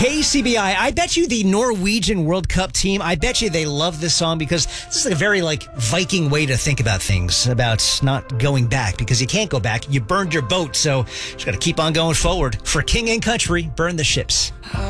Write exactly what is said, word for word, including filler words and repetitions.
K C B I, I bet you the Norwegian World Cup team, I bet you they love this song because this is a very, like, Viking way to think about things, about not going back, because you can't go back. You burned your boat, so you just got to keep on going forward. For king and country, burn the ships.